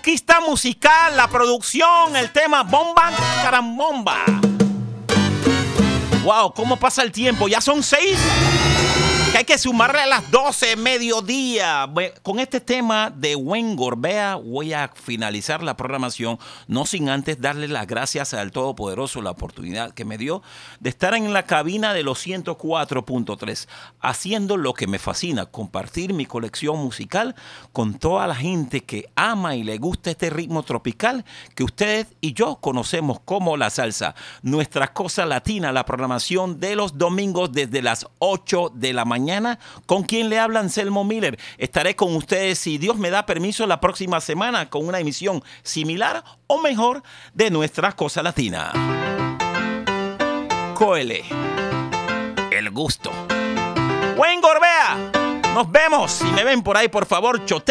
conquista musical, la producción, el tema Bomba Carambomba. Wow, ¿cómo pasa el tiempo? Ya son 6. Que hay que sumarle a las 12, mediodía. Con este tema de Wayne Gorbea voy a finalizar la programación, no sin antes darle las gracias al Todopoderoso la oportunidad que me dio de estar en la cabina de los 104.3, haciendo lo que me fascina, compartir mi colección musical con toda la gente que ama y le gusta este ritmo tropical que usted y yo conocemos como la salsa. Nuestra cosa latina, la programación de los domingos desde las 8 de la mañana. ¿Con quien le habla? Anselmo Miller. Estaré con ustedes, si Dios me da permiso, la próxima semana con una emisión similar o mejor de Nuestra Cosa Latina. Coele, el gusto. Wayne Gorbea. Nos vemos. Si me ven por ahí, por favor, chote.